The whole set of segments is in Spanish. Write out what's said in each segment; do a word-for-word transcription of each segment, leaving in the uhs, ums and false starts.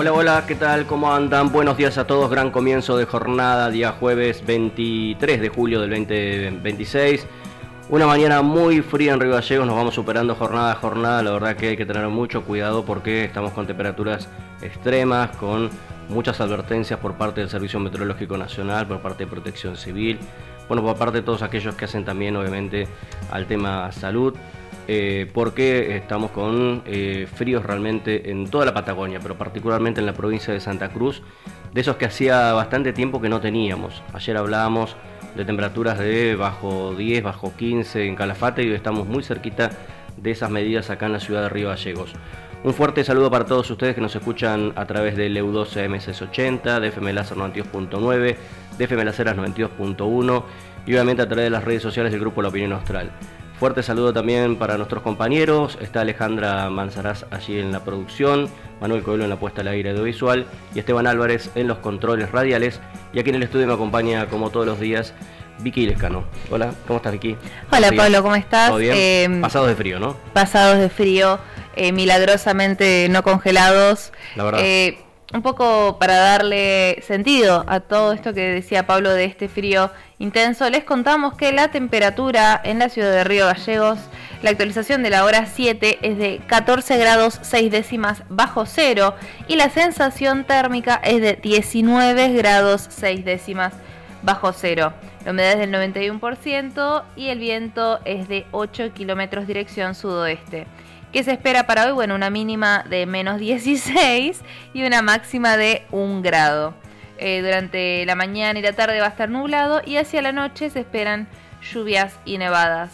Hola, hola, ¿qué tal? ¿Cómo andan? Buenos días a todos, gran comienzo de jornada, día jueves veintitrés de julio del veinte veintiséis. Una mañana muy fría en Río Gallegos, nos vamos superando jornada a jornada, la verdad que hay que tener mucho cuidado porque estamos con temperaturas extremas, con muchas advertencias por parte del Servicio Meteorológico Nacional, por parte de Protección Civil, bueno, por parte de todos aquellos que hacen también obviamente al tema salud. Eh, porque estamos con eh, fríos realmente en toda la Patagonia, pero particularmente en la provincia de Santa Cruz, de esos que hacía bastante tiempo que no teníamos. Ayer hablábamos de temperaturas de bajo diez, bajo quince en Calafate y hoy estamos muy cerquita de esas medidas acá en la ciudad de Río Gallegos. Un fuerte saludo para todos ustedes que nos escuchan a través del E U doce M S ochenta, de F M Láser noventa y dos punto nueve, de F M Láseras noventa y dos punto uno y obviamente a través de las redes sociales del grupo La Opinión Austral. Fuerte saludo también para nuestros compañeros, está Alejandra Manzaraz allí en la producción, Manuel Coelho en la puesta al aire audiovisual y Esteban Álvarez en los controles radiales. Y aquí en el estudio me acompaña como todos los días Vicky Lescano. Hola, ¿cómo estás, Vicky? Hola Pablo, ¿cómo estás? ¿Todo bien? Eh, pasados de frío, ¿no? Pasados de frío, eh, milagrosamente no congelados. La verdad. Eh, un poco para darle sentido a todo esto que decía Pablo de este frío intenso, les contamos que la temperatura en la ciudad de Río Gallegos, la actualización de la hora siete es de catorce grados seis décimas bajo cero y la sensación térmica es de diecinueve grados seis décimas bajo cero. La humedad es del noventa y uno por ciento y el viento es de ocho kilómetros dirección sudoeste. ¿Qué se espera para hoy? Bueno, una mínima de menos dieciséis y una máxima de un grado. Eh, durante la mañana y la tarde va a estar nublado y hacia la noche se esperan lluvias y nevadas.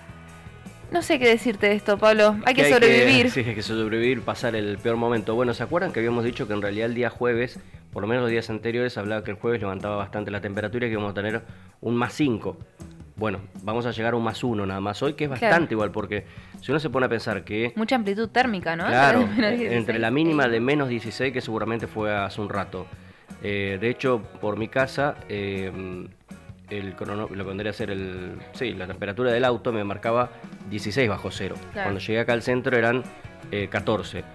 No sé qué decirte de esto, Pablo. Hay que, que hay sobrevivir. Que, sí, hay que sobrevivir, pasar el peor momento. Bueno, ¿se acuerdan que habíamos dicho que en realidad el día jueves, por lo menos los días anteriores, hablaba que el jueves levantaba bastante la temperatura y que íbamos a tener un más cinco? Bueno, vamos a llegar a un más uno nada más hoy, que es bastante claro. Igual, porque si uno se pone a pensar que... Mucha amplitud térmica, ¿no? Claro, entre la mínima de menos dieciséis, que seguramente fue hace un rato. Eh, de hecho, por mi casa, eh, el crono, lo que vendría a ser el... Sí, la temperatura del auto me marcaba dieciséis bajo cero. Claro. Cuando llegué acá al centro eran eh, catorce.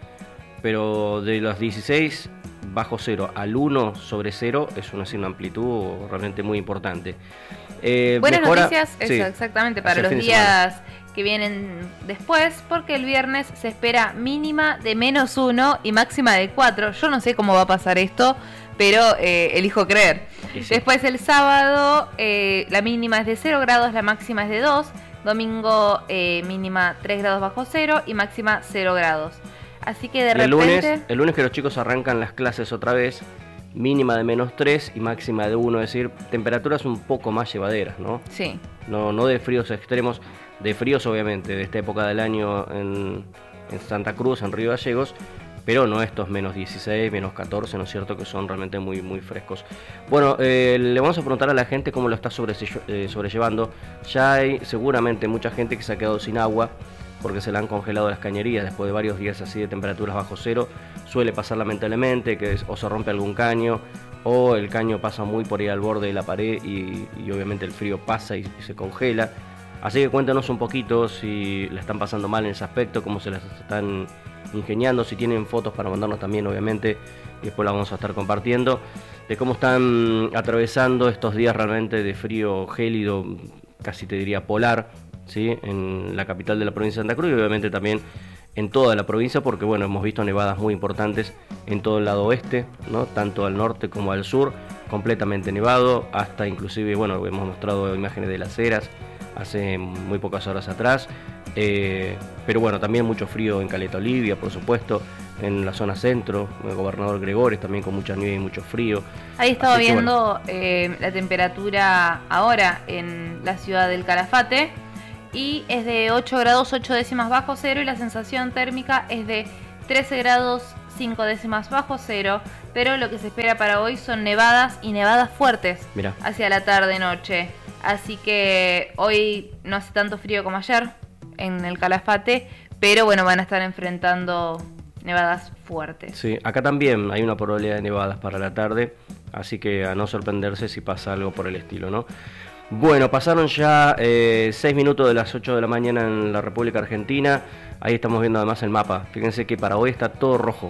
Pero de los dieciséis bajo cero al uno sobre cero es una, una amplitud realmente muy importante. Eh, Buenas mejora, noticias, sí, eso, exactamente, para los días que vienen después, porque el viernes se espera mínima de menos uno y máxima de cuatro. Yo no sé cómo va a pasar esto, pero eh, elijo creer. Sí, sí. Después el sábado eh, la mínima es de cero grados, la máxima es de dos. Domingo eh, mínima tres grados bajo cero y máxima cero grados. Así que de el repente... Lunes, el lunes que los chicos arrancan las clases otra vez, mínima de menos tres y máxima de uno, es decir, temperaturas un poco más llevaderas, ¿no? Sí. No, no de fríos extremos, de fríos obviamente, de esta época del año en, en Santa Cruz, en Río Gallegos, pero no estos menos dieciséis, menos catorce, ¿no es cierto?, que son realmente muy, muy frescos. Bueno, eh, le vamos a preguntar a la gente cómo lo está sobre, eh, sobrellevando. Ya hay seguramente mucha gente que se ha quedado sin agua, porque se le han congelado las cañerías después de varios días así de temperaturas bajo cero. Suele pasar lamentablemente que es, o se rompe algún caño o el caño pasa muy por ahí al borde de la pared y, y obviamente el frío pasa y, y se congela. Así que cuéntanos un poquito si le están pasando mal en ese aspecto, cómo se las están ingeniando, si tienen fotos para mandarnos también obviamente y después las vamos a estar compartiendo, de cómo están atravesando estos días realmente de frío gélido, casi te diría polar, ¿sí? En la capital de la provincia de Santa Cruz y obviamente también en toda la provincia, porque bueno, hemos visto nevadas muy importantes en todo el lado oeste, ¿no? Tanto al norte como al sur, completamente nevado, hasta inclusive, bueno, hemos mostrado imágenes de las eras hace muy pocas horas atrás, eh, pero bueno, también mucho frío en Caleta Olivia, por supuesto, en la zona centro, el Gobernador Gregores también con mucha nieve y mucho frío. Ahí estaba Así viendo que, bueno. eh, la temperatura ahora en la ciudad del Calafate, y es de ocho grados ocho décimas bajo cero y la sensación térmica es de trece grados cinco décimas bajo cero, pero lo que se espera para hoy son nevadas y nevadas fuertes. Mirá. Hacia la tarde-noche. Así que hoy no hace tanto frío como ayer en el Calafate, pero bueno, van a estar enfrentando nevadas fuertes. Sí, acá también hay una probabilidad de nevadas para la tarde, así que a no sorprenderse si pasa algo por el estilo, ¿no? Bueno, pasaron ya eh, seis minutos de las ocho de la mañana en la República Argentina. Ahí estamos viendo además el mapa. Fíjense que para hoy está todo rojo.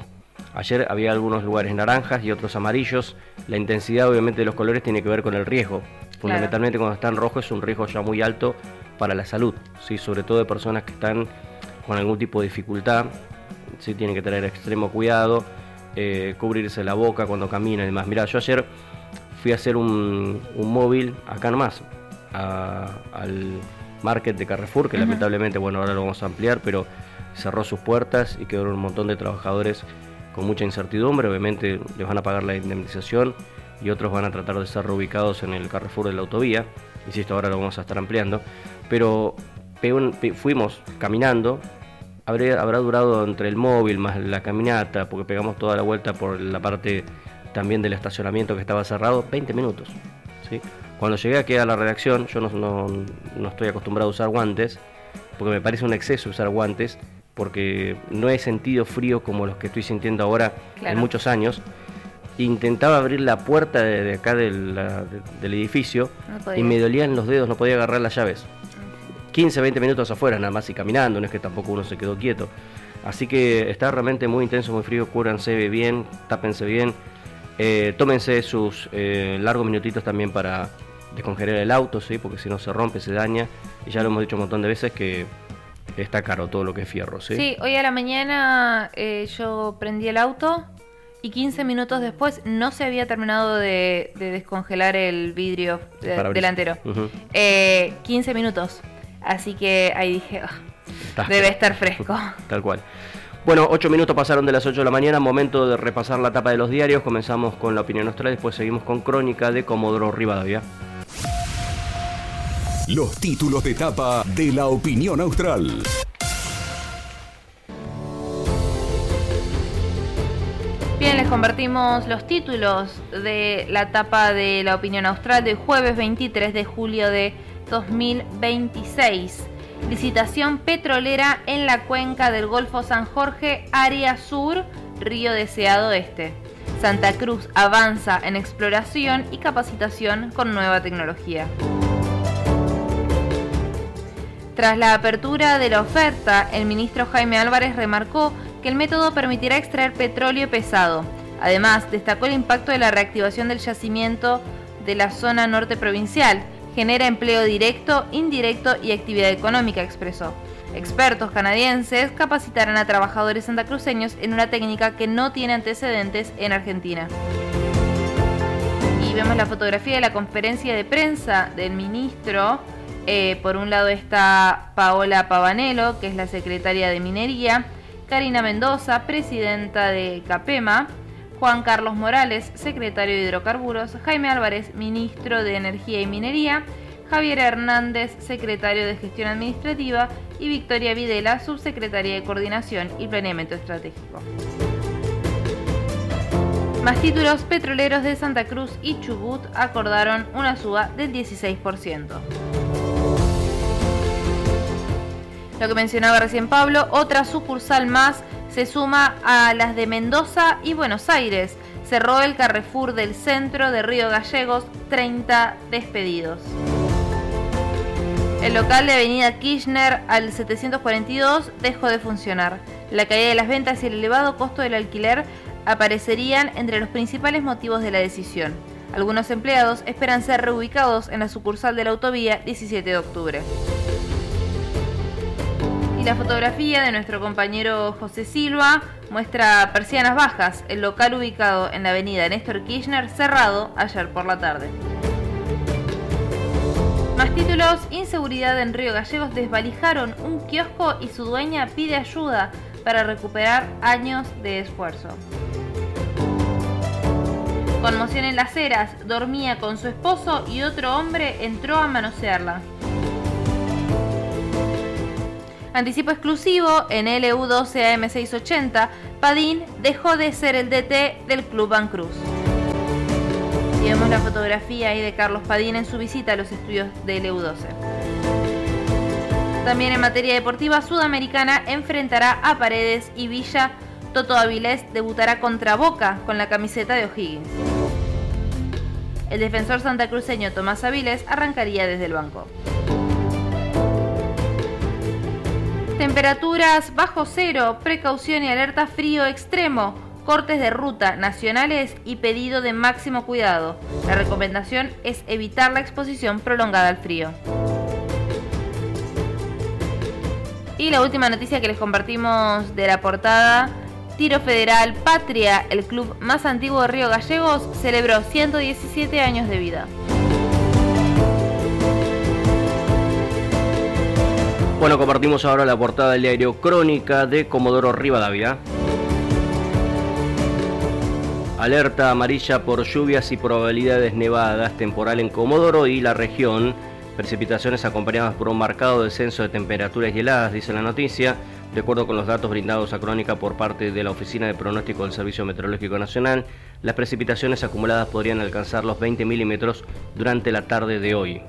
Ayer había algunos lugares naranjas y otros amarillos. La intensidad obviamente de los colores tiene que ver con el riesgo. Fundamentalmente claro. Cuando está en rojo es un riesgo ya muy alto para la salud, ¿sí? Sobre todo de personas que están con algún tipo de dificultad, ¿sí? Tienen que tener extremo cuidado, eh, cubrirse la boca cuando caminan y demás. Mirá, yo ayer fui a hacer un, un móvil acá nomás, a, al market de Carrefour, que uh-huh. lamentablemente, bueno, ahora lo vamos a ampliar, pero cerró sus puertas y quedaron un montón de trabajadores con mucha incertidumbre. Obviamente les van a pagar la indemnización y otros van a tratar de ser reubicados en el Carrefour de la autovía. Insisto, ahora lo vamos a estar ampliando. Pero fuimos caminando, habrá, habrá durado entre el móvil más la caminata, porque pegamos toda la vuelta por la parte también del estacionamiento que estaba cerrado, veinte minutos, ¿sí? Cuando llegué aquí a la redacción, yo no, no, no estoy acostumbrado a usar guantes, porque me parece un exceso usar guantes, porque no he sentido frío como los que estoy sintiendo ahora claro. en muchos años. Intentaba abrir la puerta de, de acá del, la, de, del edificio no y me dolían los dedos, no podía agarrar las llaves. quince, veinte minutos afuera nada más y caminando, no es que tampoco uno se quedó quieto. Así que está realmente muy intenso, muy frío, cúbranse bien, tápense bien, eh, tómense sus eh, largos minutitos también para descongelar el auto, ¿sí? Porque si no se rompe, se daña, y ya lo hemos dicho un montón de veces que está caro todo lo que es fierro, ¿sí? Sí, hoy a la mañana eh, yo prendí el auto y quince minutos después no se había terminado de, de descongelar el vidrio de, delantero. Uh-huh. eh, quince minutos. Así que ahí dije, oh, debe estar fresco. Tal cual. Bueno, ocho minutos pasaron de las ocho de la mañana, momento de repasar la tapa de los diarios. Comenzamos con La Opinión Austral, después seguimos con Crónica de Comodoro Rivadavia. Los títulos de tapa de La Opinión Austral. Bien, les compartimos los títulos de la tapa de La Opinión Austral de jueves veintitrés de julio de dos mil veintiséis. Licitación petrolera en la cuenca del Golfo San Jorge, área sur, Río Deseado Este. Santa Cruz avanza en exploración y capacitación con nueva tecnología. Tras la apertura de la oferta, el ministro Jaime Álvarez remarcó que el método permitirá extraer petróleo pesado. Además, destacó el impacto de la reactivación del yacimiento de la zona norte provincial. Genera empleo directo, indirecto y actividad económica, expresó. Expertos canadienses capacitarán a trabajadores santacruceños en una técnica que no tiene antecedentes en Argentina. Y vemos la fotografía de la conferencia de prensa del ministro. Eh, por un lado está Paola Pavanello, que es la secretaria de Minería, Karina Mendoza, presidenta de CAPEMA, Juan Carlos Morales, secretario de Hidrocarburos, Jaime Álvarez, ministro de Energía y Minería, Javier Hernández, secretario de Gestión Administrativa, y Victoria Videla, subsecretaria de Coordinación y Planeamiento Estratégico. Más títulos: petroleros de Santa Cruz y Chubut acordaron una suba del dieciséis por ciento. Lo que mencionaba recién Pablo, otra sucursal más se suma a las de Mendoza y Buenos Aires. Cerró el Carrefour del centro de Río Gallegos, treinta despedidos. El local de Avenida Kirchner al setecientos cuarenta y dos dejó de funcionar. La caída de las ventas y el elevado costo del alquiler aparecerían entre los principales motivos de la decisión. Algunos empleados esperan ser reubicados en la sucursal de la autovía diecisiete de octubre. Y la fotografía de nuestro compañero José Silva muestra Persianas Bajas, el local ubicado en la avenida Néstor Kirchner, cerrado ayer por la tarde. Más títulos: inseguridad en Río Gallegos, desvalijaron un kiosco y su dueña pide ayuda para recuperar años de esfuerzo. Conmoción en Las Heras, dormía con su esposo y otro hombre entró a manosearla. Anticipo exclusivo en L U doce A M seiscientos ochenta, Padín dejó de ser el D T del Club Bancruz. Y vemos la fotografía ahí de Carlos Padín en su visita a los estudios de L U doce. También en materia deportiva, Sudamericana enfrentará a Paredes y Villa. Toto Avilés debutará contra Boca con la camiseta de O'Higgins. El defensor santacruceño Tomás Avilés arrancaría desde el banco. Temperaturas bajo cero, precaución y alerta frío extremo. cortes de ruta nacionales y pedido de máximo cuidado. La recomendación es evitar la exposición prolongada al frío. Y la última noticia que les compartimos de la portada: Tiro Federal Patria, el club más antiguo de Río Gallegos, celebró ciento diecisiete años de vida. Bueno, compartimos ahora la portada del diario Crónica de Comodoro Rivadavia. Alerta amarilla por lluvias y probabilidades nevadas, temporal en Comodoro y la región. Precipitaciones acompañadas por un marcado descenso de temperaturas y heladas, dice la noticia. De acuerdo con los datos brindados a Crónica por parte de la Oficina de Pronóstico del Servicio Meteorológico Nacional, las precipitaciones acumuladas podrían alcanzar los veinte milímetros durante la tarde de hoy.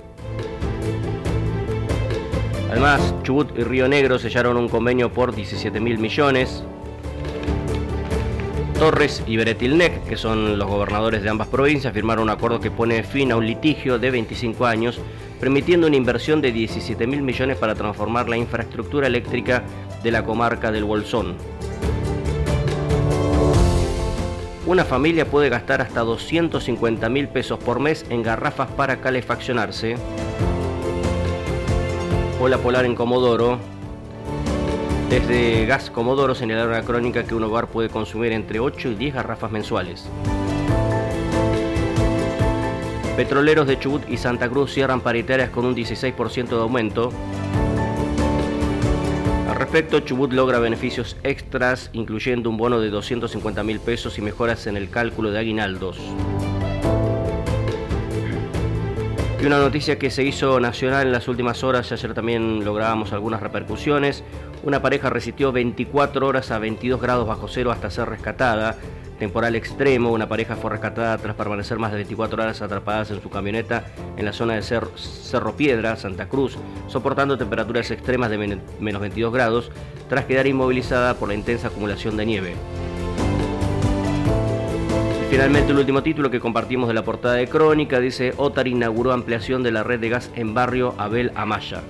Además, Chubut y Río Negro sellaron un convenio por diecisiete mil millones. Torres y Beretilnec, que son los gobernadores de ambas provincias, firmaron un acuerdo que pone fin a un litigio de veinticinco años, permitiendo una inversión de diecisiete mil millones para transformar la infraestructura eléctrica de la comarca del Bolsón. Una familia puede gastar hasta doscientos cincuenta mil pesos por mes en garrafas para calefaccionarse. Ola polar en Comodoro. Desde Gas Comodoro señalaron a Crónica que un hogar puede consumir entre ocho y diez garrafas mensuales. Petroleros de Chubut y Santa Cruz cierran paritarias con un dieciséis por ciento de aumento. Al respecto, Chubut logra beneficios extras, incluyendo un bono de doscientos cincuenta mil pesos y mejoras en el cálculo de aguinaldos. Y una noticia que se hizo nacional en las últimas horas, ayer también lográbamos algunas repercusiones. Una pareja resistió veinticuatro horas a veintidós grados bajo cero hasta ser rescatada. Temporal extremo, una pareja fue rescatada tras permanecer más de veinticuatro horas atrapadas en su camioneta en la zona de Cerro, Cerro Piedra, Santa Cruz, soportando temperaturas extremas de menos veintidós grados, tras quedar inmovilizada por la intensa acumulación de nieve. Y finalmente el último título que compartimos de la portada de Crónica dice: Otar inauguró ampliación de la red de gas en barrio Abel Amaya.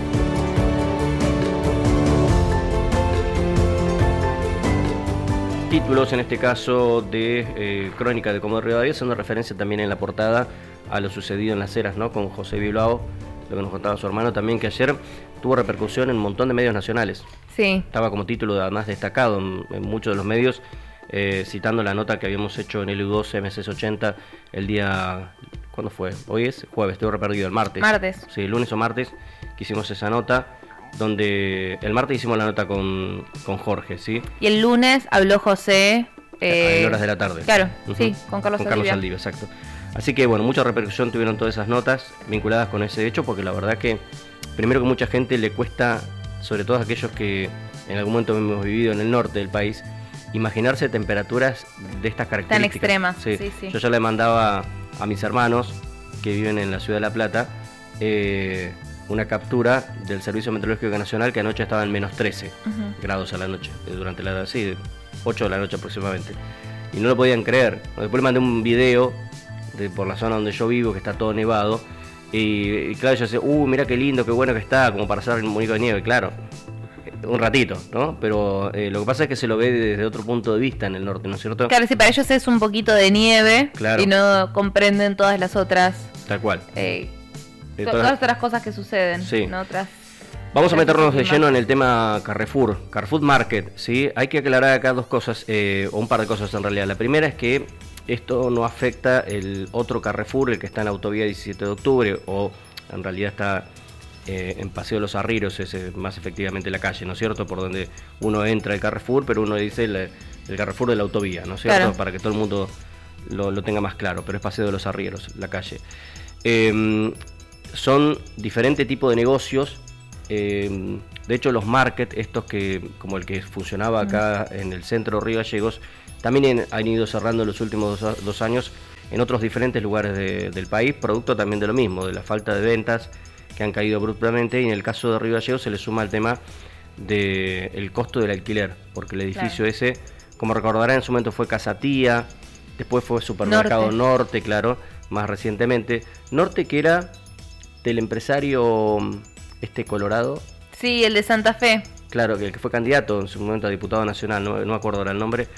Títulos en este caso de eh, Crónica de Comodoro Rivadavia, haciendo referencia también en la portada a lo sucedido en Las Heras, ¿no? Con José Bilbao, lo que nos contaba su hermano también, que ayer tuvo repercusión en un montón de medios nacionales. Sí. Estaba como título además destacado en, en muchos de los medios, eh, citando la nota que habíamos hecho en el U dos M S S ochenta el día... ¿Cuándo fue? Hoy es jueves, estoy reperdido, el martes. Martes. Sí, el lunes o martes que hicimos esa nota, donde el martes hicimos la nota con, con Jorge, ¿sí? Y el lunes habló José... Eh, a horas de la tarde. Claro, uh-huh. sí, con Carlos Con Saldivia. Carlos Saldivia, exacto. Así que bueno, mucha repercusión tuvieron todas esas notas vinculadas con ese hecho, porque la verdad que, primero que mucha gente le cuesta, sobre todo a aquellos que en algún momento hemos vivido en el norte del país, imaginarse temperaturas de estas características. Tan extremas, sí. sí, sí. Yo ya le mandaba a mis hermanos que viven en la ciudad de La Plata eh, una captura del Servicio Meteorológico Nacional, que anoche estaba en menos trece uh-huh. grados a la noche, durante la sí, ocho de la noche aproximadamente. Y no lo podían creer. Después le mandé un video de por la zona donde yo vivo, que está todo nevado. Y, y claro, yo decía, uh, mira qué lindo, qué bueno que está, como para hacer un muñeco de nieve, claro. Un ratito, ¿no? Pero eh, lo que pasa es que se lo ve desde otro punto de vista en el norte, ¿no es cierto? Claro, sí, para ellos es un poquito de nieve, claro. Y no comprenden todas las otras... Tal cual. Eh, to- todas las otras cosas que suceden, sí. ¿no? Otras... Vamos a meternos de lleno en el tema Carrefour, Carrefour Market, ¿sí? Hay que aclarar acá dos cosas, eh, o un par de cosas en realidad. La primera es que esto no afecta el otro Carrefour, el que está en Autovía diecisiete de octubre, o en realidad está eh, en Paseo de los Arrieros, es eh, más efectivamente la calle, ¿no es cierto? Por donde uno entra al Carrefour, pero uno dice el, el Carrefour de la Autovía, ¿no es cierto? Claro. Para que todo el mundo lo, lo tenga más claro, pero es Paseo de los Arrieros, la calle. Eh, son diferentes tipos de negocios. Eh, de hecho, los market, estos que como el que funcionaba acá en el centro Río Gallegos, también han ido cerrando en los últimos dos, dos años en otros diferentes lugares de, del país, producto también de lo mismo, de la falta de ventas que han caído abruptamente. Y en el caso de Río Gallegos se le suma el tema del costo del alquiler, porque el edificio, claro, ese, como recordarán, en su momento fue Casa Tía, después fue Supermercado Norte, Norte claro, más recientemente. Norte, que era del empresario... este Colorado. Sí, el de Santa Fe. Claro, que el que fue candidato en su momento a diputado nacional, no, no me acuerdo ahora el nombre.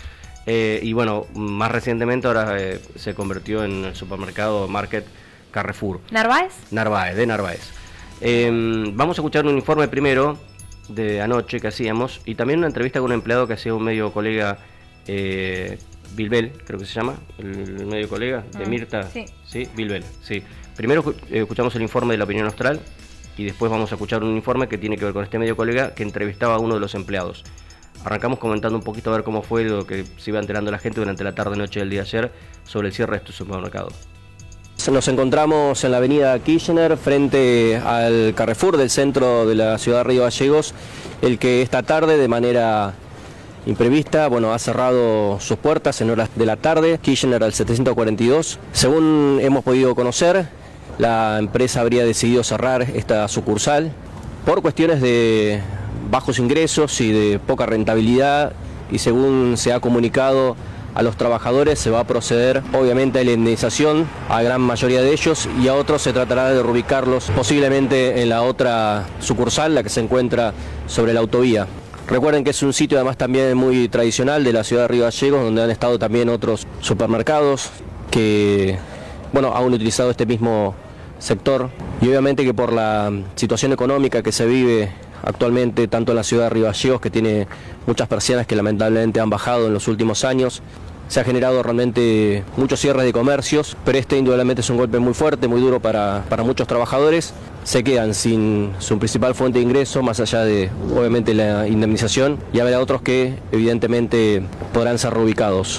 Eh, y bueno, más recientemente ahora eh, se convirtió en el supermercado Market Carrefour. ¿Narváez? Narváez, de Narváez. Eh, vamos a escuchar un informe primero de anoche que hacíamos y también una entrevista con un empleado que hacía un medio colega, eh, Bilbel, creo que se llama, el medio colega de mm, Mirta. Sí. Sí, Bilbel, sí. Primero eh, escuchamos el informe de la opinión austral y después vamos a escuchar un informe que tiene que ver con este medio colega que entrevistaba a uno de los empleados. Arrancamos comentando un poquito a ver cómo fue lo que se iba enterando la gente durante la tarde-noche del día de ayer sobre el cierre de este supermercado. Nos encontramos en la avenida Kirchner frente al Carrefour del centro de la ciudad de Río Gallegos, el que esta tarde de manera imprevista, bueno, ha cerrado sus puertas en horas de la tarde, Kirchner al setecientos cuarenta y dos. Según hemos podido conocer, la empresa habría decidido cerrar esta sucursal por cuestiones de bajos ingresos y de poca rentabilidad, y según se ha comunicado a los trabajadores se va a proceder obviamente a la indemnización a gran mayoría de ellos, y a otros se tratará de reubicarlos posiblemente en la otra sucursal, la que se encuentra sobre la autovía. Recuerden que es un sitio además también muy tradicional de la ciudad de Río Gallegos, donde han estado también otros supermercados que, bueno, han utilizado este mismo sector, y obviamente que por la situación económica que se vive actualmente tanto en la ciudad de Río Gallegos, que tiene muchas persianas que lamentablemente han bajado en los últimos años, se ha generado realmente muchos cierres de comercios, pero este indudablemente es un golpe muy fuerte, muy duro para, para muchos trabajadores. Se quedan sin su principal fuente de ingreso, más allá de obviamente la indemnización, y habrá otros que evidentemente podrán ser reubicados.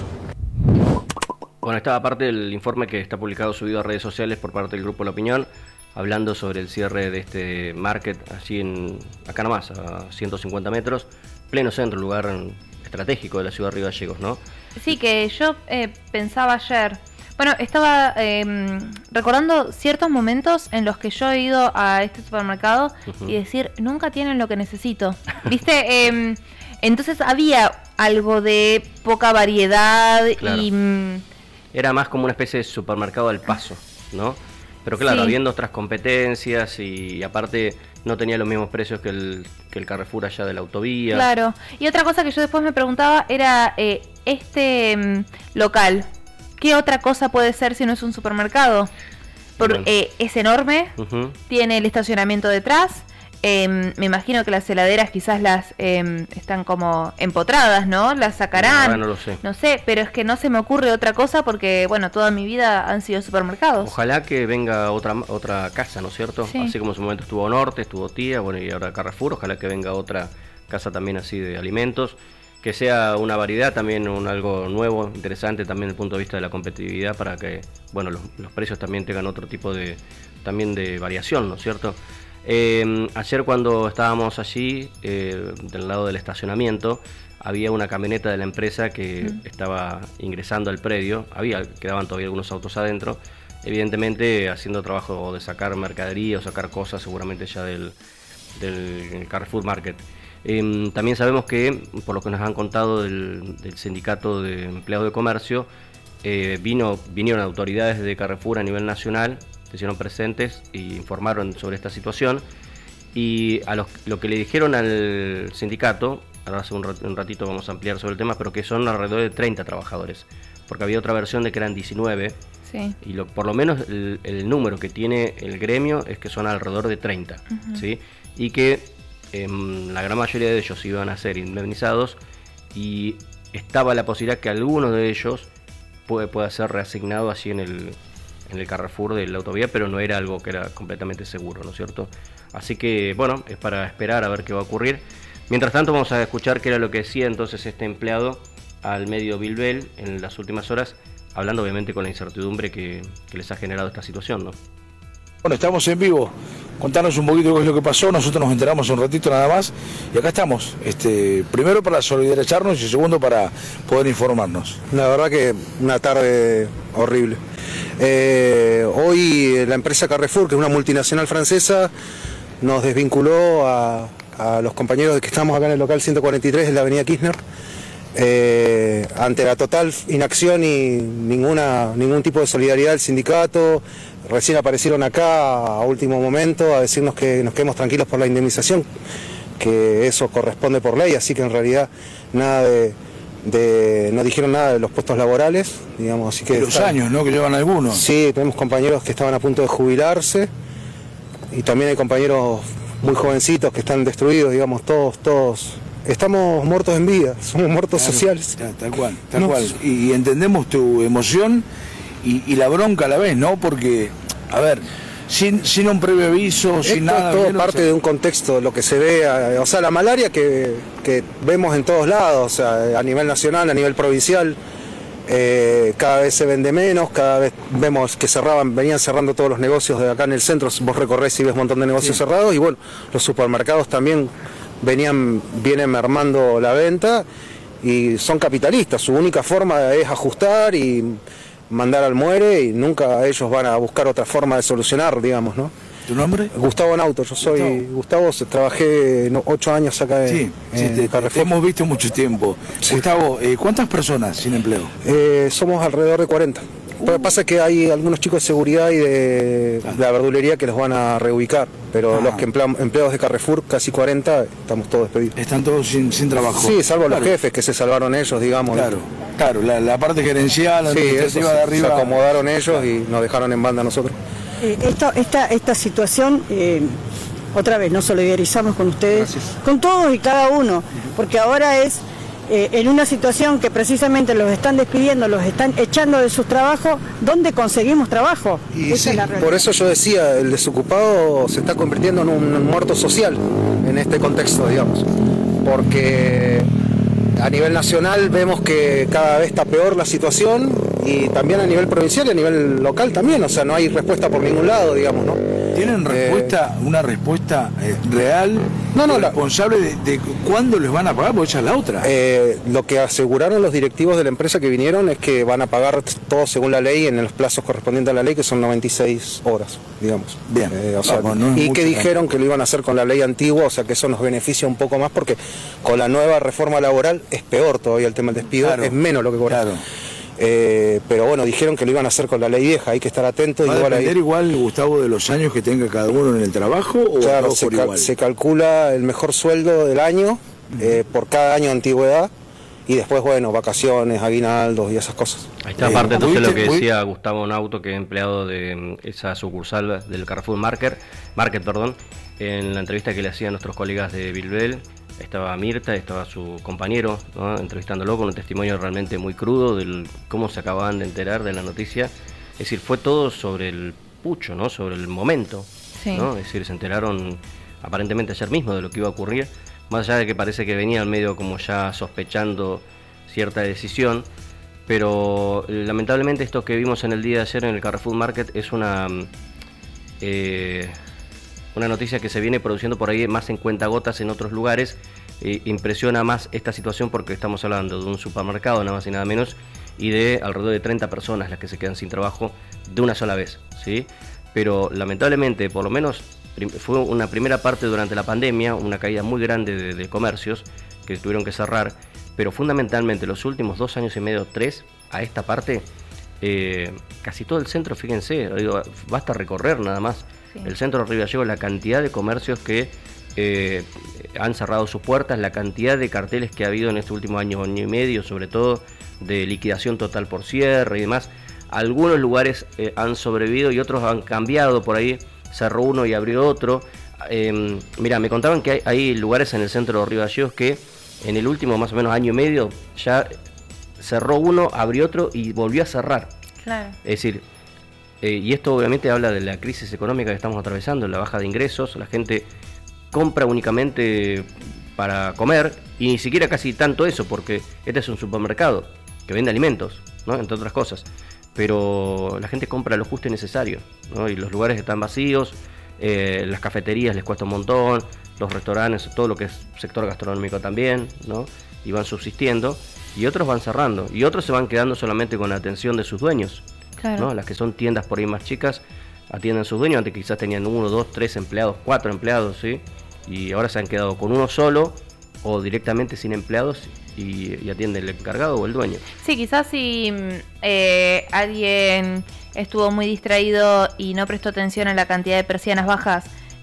Bueno, esta parte del informe que está publicado, subido a redes sociales por parte del Grupo La Opinión, hablando sobre el cierre de este market allí en, acá nomás, a ciento cincuenta metros, pleno centro, lugar estratégico de la ciudad de Río Gallegos, ¿no? Sí, que yo eh, pensaba ayer, bueno, estaba eh, recordando ciertos momentos en los que yo he ido a este supermercado uh-huh. y decir, nunca tienen lo que necesito, ¿viste? eh, entonces había algo de poca variedad. Claro. y... Era más como una especie de supermercado al paso, ¿no? Pero claro, sí. habiendo otras competencias y, y aparte no tenía los mismos precios que el, que el Carrefour allá de la autovía. Claro. Y otra cosa que yo después me preguntaba era, eh, este um, local, ¿qué otra cosa puede ser si no es un supermercado? Por, bueno. eh, es enorme, uh-huh. tiene el estacionamiento detrás. Eh, me imagino que las heladeras quizás las eh, están como empotradas, ¿no? Las sacarán. No, no lo sé. No sé, pero es que no se me ocurre otra cosa porque, bueno, toda mi vida han sido supermercados. Ojalá que venga otra otra casa, ¿no es cierto? Sí. Así como en su momento estuvo Norte, estuvo Tía, bueno, y ahora Carrefour. Ojalá que venga otra casa también así de alimentos. Que sea una variedad, también un algo nuevo, interesante también desde el punto de vista de la competitividad, para que, bueno, los, los precios también tengan otro tipo de, también de variación, ¿no es cierto? Eh, ayer cuando estábamos allí, eh, del lado del estacionamiento, había una camioneta de la empresa que mm. estaba ingresando al predio, había, quedaban todavía algunos autos adentro, evidentemente haciendo trabajo de sacar mercadería o sacar cosas seguramente ya del, del Carrefour Market. Eh, también sabemos que, por lo que nos han contado del, del sindicato de empleados de comercio, eh, vino, vinieron autoridades de Carrefour a nivel nacional, se hicieron presentes y informaron sobre esta situación, y a los, lo que le dijeron al sindicato, ahora hace un, rat, un ratito vamos a ampliar sobre el tema, pero que son alrededor de treinta trabajadores, porque había otra versión de que eran diecinueve, sí. y lo, por lo menos el, el número que tiene el gremio es que son alrededor de treinta, uh-huh. ¿sí? Y que eh, la gran mayoría de ellos iban a ser indemnizados, y estaba la posibilidad que alguno de ellos puede, pueda ser reasignado así en el en el Carrefour de la autovía, pero no era algo que era completamente seguro, ¿no es cierto? Así que, bueno, es para esperar a ver qué va a ocurrir. Mientras tanto, vamos a escuchar qué era lo que decía entonces este empleado al medio Bilbel en las últimas horas, hablando obviamente con la incertidumbre que, que les ha generado esta situación, ¿no? Bueno, estamos en vivo, contanos un poquito qué es lo que pasó, nosotros nos enteramos un ratito nada más, y acá estamos, este, primero para solidarizarnos y segundo para poder informarnos. La verdad que una tarde horrible. Eh, hoy la empresa Carrefour, que es una multinacional francesa, nos desvinculó a, a los compañeros que estamos acá en el local ciento cuarenta y tres de la avenida Kirchner, eh, ante la total inacción y ninguna, ningún tipo de solidaridad del sindicato. Recién aparecieron acá a último momento a decirnos que nos quedemos tranquilos por la indemnización, que eso corresponde por ley, así que en realidad nada de, de, no dijeron nada de los puestos laborales, digamos, así que... De los están, años, ¿no? Que llevan algunos. Sí, tenemos compañeros que estaban a punto de jubilarse y también hay compañeros muy jovencitos que están destruidos, digamos, todos, todos... Estamos muertos en vida, somos muertos claro, sociales. Ya, tal cual, tal no. cual. Y, y entendemos tu emoción y, y la bronca a la vez, ¿no? Porque, a ver... Sin, sin un previo aviso, Esto sin nada. Es todo bien, parte o sea, de un contexto, lo que se ve, o sea, la malaria que, que vemos en todos lados, o sea, a nivel nacional, a nivel provincial, eh, cada vez se vende menos, cada vez vemos que cerraban, venían cerrando todos los negocios de acá en el centro, vos recorrés y ves un montón de negocios sí. cerrados, y bueno, los supermercados también venían, vienen mermando la venta, y son capitalistas, su única forma es ajustar y mandar al muere y nunca ellos van a buscar otra forma de solucionar, digamos, ¿no? ¿Tu nombre? Gustavo Nauto, yo soy Gustavo, Gustavo trabajé no, ocho años acá en, sí, sí, en te, Carrefour. Te hemos visto mucho tiempo. Sí. Gustavo, eh, ¿cuántas personas sin empleo? Eh, somos alrededor de cuarenta. Uh. Lo que pasa es que hay algunos chicos de seguridad y de, ah. de la verdulería que los van a reubicar, pero ah. los que emplean, empleados de Carrefour, casi cuarenta, estamos todos despedidos. Están todos sin, sin trabajo. Sí, salvo claro. los jefes que se salvaron ellos, digamos. Claro, claro, la, la parte gerencial, la sí, administrativa de arriba. Se acomodaron ellos y nos dejaron en banda a nosotros. Eh, esta, esta, esta situación, eh, otra vez, nos solidarizamos con ustedes, Gracias. con todos y cada uno, porque ahora es eh, en una situación que precisamente los están despidiendo, los están echando de sus trabajos, ¿dónde conseguimos trabajo? Y sí, es por eso yo decía, el desocupado se está convirtiendo en un muerto social en este contexto, digamos, porque a nivel nacional vemos que cada vez está peor la situación y también a nivel provincial y a nivel local también, o sea, no hay respuesta por ningún lado, digamos, ¿no? ¿Tienen respuesta, eh, una respuesta eh, real, no, no, responsable de, de cuándo les van a pagar? Porque esa es la otra. Eh, lo que aseguraron los directivos de la empresa que vinieron es que van a pagar todo según la ley en los plazos correspondientes a la ley, que son noventa y seis horas, digamos. Bien. Eh, o sea, Vamos, no y que dijeron tampoco. que lo iban a hacer con la ley antigua, o sea que eso nos beneficia un poco más porque con la nueva reforma laboral es peor todavía el tema del despido, claro, es menos lo que cobran. Claro. Eh, pero bueno, dijeron que lo iban a hacer con la ley vieja, hay que estar atentos. ¿Va igual a depender ahí... igual, Gustavo, de los años que tenga cada uno en el trabajo? ¿O claro, se, cal igual? se calcula el mejor sueldo del año uh-huh. eh, por cada año de antigüedad y después, bueno, vacaciones, aguinaldos y esas cosas. Ahí está, aparte eh, entonces lo que decía Gustavo Nauto, que es empleado de esa sucursal del Carrefour Market, Market, perdón, en la entrevista que le hacían nuestros colegas de Bilbel. Estaba Mirta, estaba su compañero, ¿no?, entrevistándolo con un testimonio realmente muy crudo de cómo se acababan de enterar de la noticia. Es decir, fue todo sobre el pucho, ¿no?, sobre el momento, sí. ¿no? Es decir, se enteraron aparentemente ayer mismo de lo que iba a ocurrir, más allá de que parece que venían medio como ya sospechando cierta decisión, pero lamentablemente esto que vimos en el día de ayer en el Carrefour Market es una... Eh, Una noticia que se viene produciendo por ahí más en cuentagotas en otros lugares. Eh, impresiona más esta situación porque estamos hablando de un supermercado, nada más y nada menos, y de alrededor de treinta personas las que se quedan sin trabajo de una sola vez, ¿sí? Pero lamentablemente, por lo menos, fue una primera parte durante la pandemia, una caída muy grande de, de comercios que tuvieron que cerrar, pero fundamentalmente los últimos dos años y medio, tres, a esta parte, eh, casi todo el centro, fíjense, digo, basta recorrer nada más. El centro de Río Gallegos, la cantidad de comercios que eh, han cerrado sus puertas, la cantidad de carteles que ha habido en este último año, año y medio, sobre todo de liquidación total por cierre y demás. Algunos lugares eh, han sobrevivido y otros han cambiado, por ahí cerró uno y abrió otro. Eh, mira, me contaban que hay, hay lugares en el centro de Río Gallegos que en el último más o menos año y medio ya cerró uno, abrió otro y volvió a cerrar. Claro. Es decir... Eh, y esto obviamente habla de la crisis económica que estamos atravesando, la baja de ingresos, la gente compra únicamente para comer y ni siquiera casi tanto eso, porque este es un supermercado que vende alimentos, ¿no?, entre otras cosas, pero la gente compra lo justo y necesario, ¿no?, y los lugares están vacíos, eh, las cafeterías les cuesta un montón, los restaurantes, todo lo que es sector gastronómico también, ¿no?, y van subsistiendo, y otros van cerrando, y otros se van quedando solamente con la atención de sus dueños. Claro. ¿No? Las que son tiendas por ahí más chicas atienden a sus dueños, antes quizás tenían uno, dos, tres empleados, cuatro empleados, ¿sí? Y ahora se han quedado con uno solo o directamente sin empleados y, y atiende el encargado o el dueño. Sí, quizás si eh, alguien estuvo muy distraído y no prestó atención a la cantidad de persianas bajas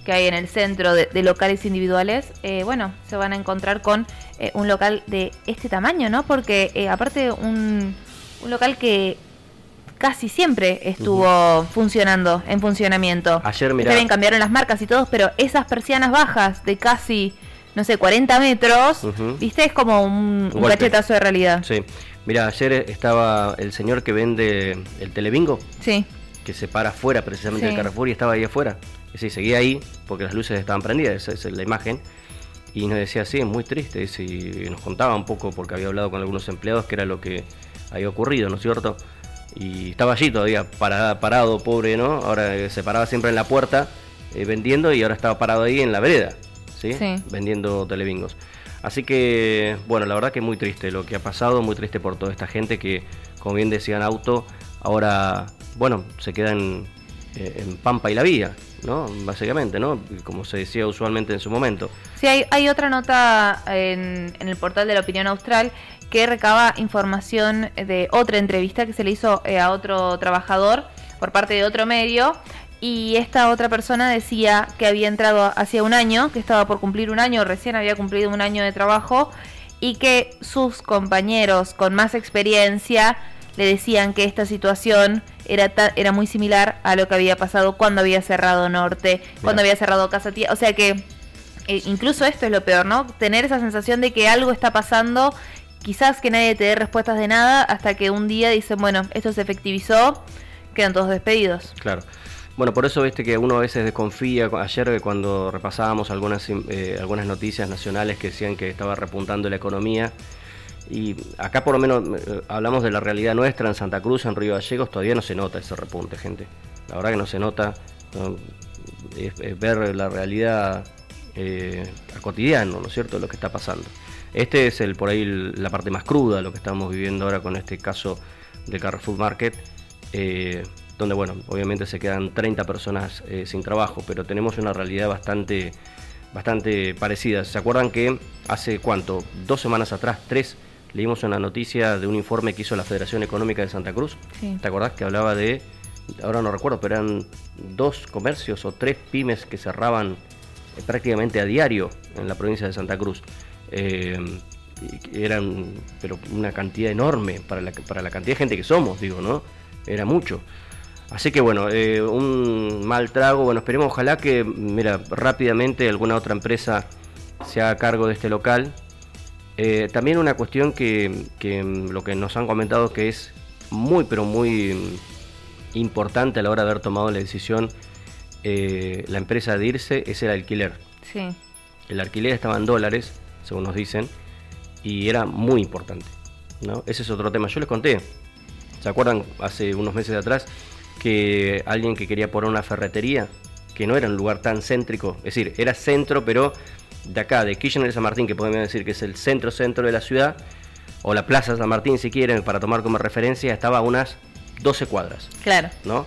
que hay en el centro de, de locales individuales, eh, bueno, se van a encontrar con eh, un local de este tamaño, ¿no? Porque eh, aparte un, un local que casi siempre estuvo uh-huh. funcionando, en funcionamiento. Ayer, mirá. También cambiaron las marcas y todo, pero esas persianas bajas de casi, no sé, cuarenta metros, uh-huh. ¿viste? Es como un, un, un cachetazo de realidad. Sí. Mira, ayer estaba el señor que vende el Telebingo. Sí. Que se para afuera precisamente sí. del Carrefour y estaba ahí afuera. Y sí, seguía ahí porque las luces estaban prendidas, esa es la imagen. Y nos decía, sí, es muy triste. Y nos contaba un poco, porque había hablado con algunos empleados, que era lo que había ocurrido, ¿no es cierto? Y estaba allí todavía parado, parado pobre, ¿no? Ahora se paraba siempre en la puerta eh, vendiendo y ahora estaba parado ahí en la vereda, ¿sí? Sí. Vendiendo telebingos. Así que, bueno, la verdad que muy triste lo que ha pasado, muy triste por toda esta gente que, como bien decían Auto, ahora, bueno, se quedan eh, en Pampa y la Vía, ¿no? Básicamente, ¿no? Como se decía usualmente en su momento. Sí, hay, hay otra nota en, en el portal de La Opinión Austral que recaba información de otra entrevista que se le hizo eh, a otro trabajador por parte de otro medio. Y esta otra persona decía que había entrado hacía un año, que estaba por cumplir un año, recién había cumplido un año de trabajo, y que sus compañeros con más experiencia le decían que esta situación era ta- era muy similar a lo que había pasado cuando había cerrado Norte, Mira. cuando había cerrado Casa Tía. O sea que eh, incluso esto es lo peor, ¿no? Tener esa sensación de que algo está pasando, quizás que nadie te dé respuestas de nada, hasta que un día dicen, bueno, esto se efectivizó, quedan todos despedidos. Claro. Bueno, por eso viste que uno a veces desconfía. Ayer cuando repasábamos algunas eh, algunas noticias nacionales que decían que estaba repuntando la economía, y acá por lo menos eh, hablamos de la realidad nuestra en Santa Cruz, en Río Gallegos, todavía no se nota ese repunte, gente. La verdad que no se nota, ¿no? es, es ver la realidad eh, a cotidiano, ¿no es cierto?, lo que está pasando. Este es el por ahí el, la parte más cruda, lo que estamos viviendo ahora con este caso del Carrefour Market, eh, donde, bueno, obviamente se quedan treinta personas eh, sin trabajo, pero tenemos una realidad bastante, bastante parecida. ¿Se acuerdan que hace, cuánto, dos semanas atrás, tres, leímos una noticia de un informe que hizo la Federación Económica de Santa Cruz? Sí. ¿Te acordás que hablaba de, ahora no recuerdo, pero eran dos comercios o tres pymes que cerraban eh, prácticamente a diario en la provincia de Santa Cruz? Eh, eran, pero una cantidad enorme para la, para la cantidad de gente que somos, digo, ¿no? Era mucho. Así que bueno, eh, un mal trago. Bueno, esperemos, ojalá que, mira, rápidamente alguna otra empresa se haga cargo de este local. Eh, también una cuestión que, que lo que nos han comentado que es muy, pero muy importante a la hora de haber tomado la decisión eh, la empresa de irse, es el alquiler. Sí. El alquiler estaba en dólares, según nos dicen, y era muy importante, ¿no? Ese es otro tema. Yo les conté, ¿se acuerdan? Hace unos meses atrás, que alguien que quería poner una ferretería, que no era un lugar tan céntrico, es decir, era centro, pero de acá, de Kirchner de San Martín, que podemos decir que es el centro-centro de la ciudad, o la Plaza San Martín, si quieren, para tomar como referencia, estaba a unas doce cuadras. Claro. ¿No?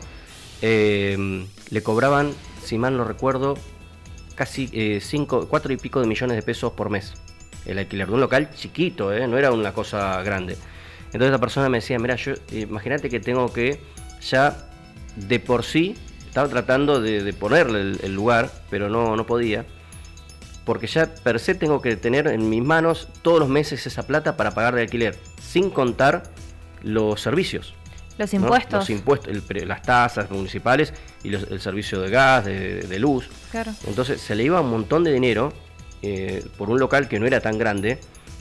Eh, le cobraban, si mal no recuerdo, casi eh, cinco, cuatro y pico de millones de pesos por mes. El alquiler de un local chiquito, ¿eh? No era una cosa grande. Entonces la persona me decía, mira, yo imagínate que tengo que ya de por sí, estaba tratando de, de ponerle el, el lugar, pero no, no podía, porque ya per se tengo que tener en mis manos todos los meses esa plata para pagar de alquiler, sin contar los servicios. Los impuestos. ¿No? Los impuestos, el, las tasas municipales y los, el servicio de gas, de, de luz. Claro. Entonces se le iba un montón de dinero eh, por un local que no era tan grande.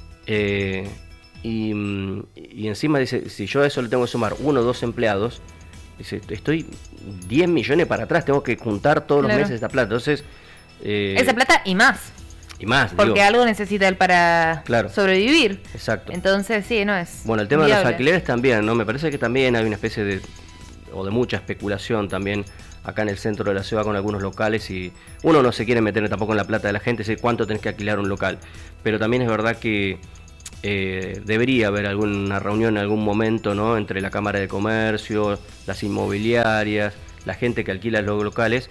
Eh, y, y encima dice, si yo a eso le tengo que sumar uno o dos empleados, dice, estoy diez millones para atrás, tengo que juntar todos claro. los meses esta plata. Entonces, eh, esa plata y más. Y más, porque digo, algo necesita él para claro. sobrevivir. Exacto. Entonces, sí, no es Bueno, el tema viable. de los alquileres también, ¿no? Me parece que también hay una especie de, o de mucha especulación también acá en el centro de la ciudad con algunos locales, y uno no se quiere meter tampoco en la plata de la gente, decir cuánto tenés que alquilar un local. Pero también es verdad que eh, debería haber alguna reunión en algún momento, ¿no? Entre la Cámara de Comercio, las inmobiliarias, la gente que alquila los locales.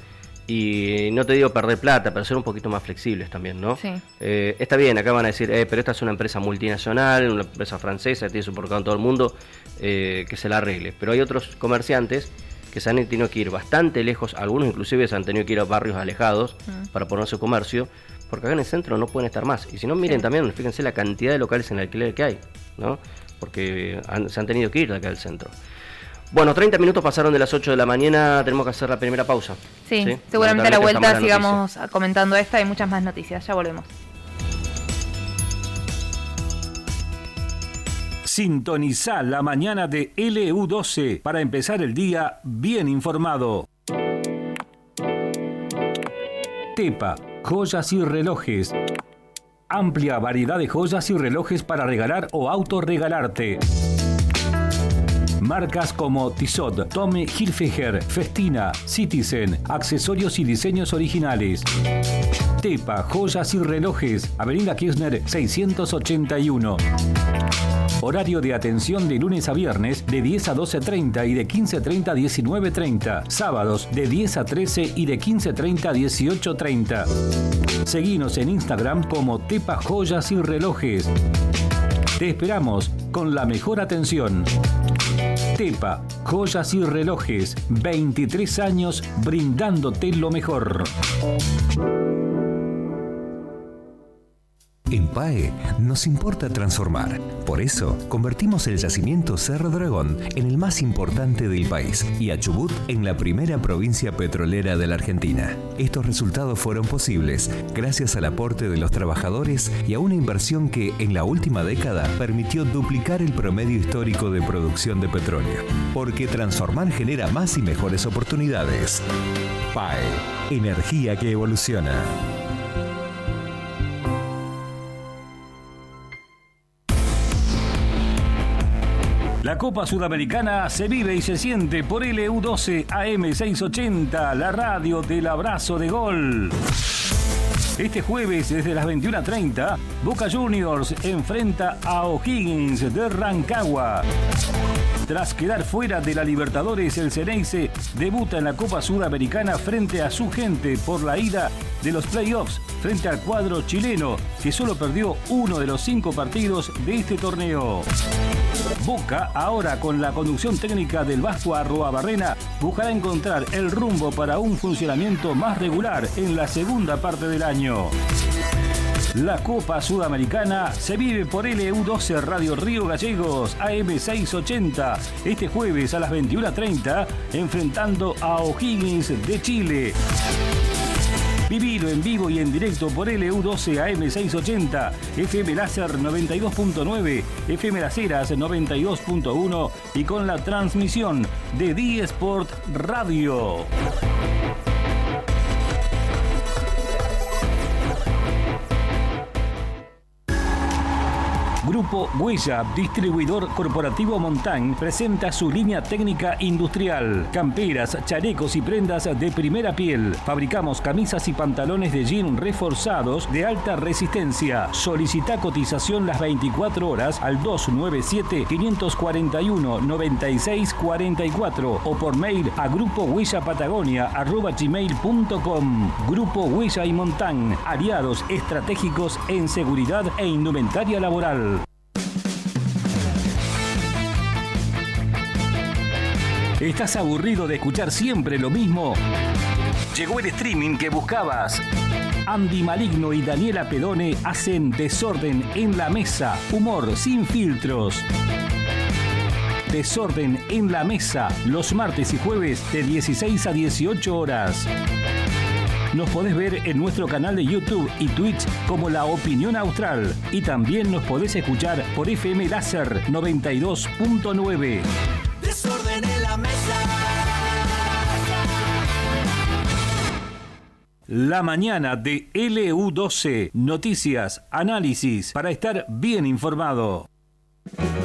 Y no te digo perder plata, pero ser un poquito más flexibles también, ¿no? Sí. Eh, está bien, acá van a decir, eh, pero esta es una empresa multinacional, una empresa francesa, tiene su mercado en todo el mundo, eh, que se la arregle. Pero hay otros comerciantes que se han tenido que ir bastante lejos, algunos inclusive se han tenido que ir a barrios alejados mm. para poner su comercio, porque acá en el centro no pueden estar más. Y si no, miren sí. también, fíjense la cantidad de locales en alquiler que hay, ¿no? Porque han, se han tenido que ir de acá del centro. Bueno, treinta minutos pasaron de las ocho de la mañana, tenemos que hacer la primera pausa. Sí, ¿sí? Seguramente a la vuelta sigamos noticia. comentando esta y muchas más noticias, ya volvemos. Sintoniza la mañana de L U doce para empezar el día bien informado. Tepa, joyas y relojes. Amplia variedad de joyas y relojes para regalar o autorregalarte. Marcas como Tissot, Tommy Hilfiger, Festina, Citizen, accesorios y diseños originales. Tepa, joyas y relojes, Avenida Kirchner seiscientos ochenta y uno. Horario de atención de lunes a viernes de diez a doce treinta y de quince treinta a diecinueve treinta. Sábados de diez a trece y de quince treinta a dieciocho treinta. Seguinos en Instagram como Tepa Joyas y Relojes. Te esperamos con la mejor atención. Tepa, joyas y relojes, veintitrés años brindándote lo mejor. En P A E nos importa transformar. Por eso, convertimos el yacimiento Cerro Dragón en el más importante del país y a Chubut en la primera provincia petrolera de la Argentina. Estos resultados fueron posibles gracias al aporte de los trabajadores y a una inversión que, en la última década, permitió duplicar el promedio histórico de producción de petróleo. Porque transformar genera más y mejores oportunidades. P A E, energía que evoluciona. La Copa Sudamericana se vive y se siente por L U doce A M seiscientos ochenta, la radio del abrazo de gol. Este jueves, desde las veintiuna treinta, Boca Juniors enfrenta a O'Higgins de Rancagua. Tras quedar fuera de la Libertadores, el Ceneice debuta en la Copa Sudamericana frente a su gente por la ida de los playoffs frente al cuadro chileno, que solo perdió uno de los cinco partidos de este torneo. Boca, ahora con la conducción técnica del Vasco Arruabarrena, buscará encontrar el rumbo para un funcionamiento más regular en la segunda parte del año. La Copa Sudamericana se vive por L U doce Radio Río Gallegos, A M seiscientos ochenta, este jueves a las veintiuna treinta, enfrentando a O'Higgins de Chile. Vivilo en vivo y en directo por L U doce A M seiscientos ochenta, F M Láser noventa y dos punto nueve, F M Las Heras noventa y dos punto uno y con la transmisión de D-Sport Radio. Grupo Huella, distribuidor corporativo Montán, presenta su línea técnica industrial. Camperas, chalecos y prendas de primera piel. Fabricamos camisas y pantalones de jean reforzados de alta resistencia. Solicita cotización las veinticuatro horas al dos nueve siete, cinco cuatro uno, nueve seis cuatro cuatro o por mail a grupo huella patagonia arroba gmail punto com. Grupo Huella y Montán, aliados estratégicos en seguridad e indumentaria laboral. ¿Estás aburrido de escuchar siempre lo mismo? Llegó el streaming que buscabas. Andy Maligno y Daniela Pedone hacen Desorden en la Mesa, humor sin filtros. Desorden en la Mesa, los martes y jueves de dieciséis a dieciocho horas. Nos podés ver en nuestro canal de YouTube y Twitch como La Opinión Austral. Y también nos podés escuchar por F M Láser noventa y dos punto nueve. Desorden en la mesa. La mañana de L U doce. Noticias, análisis para estar bien informado.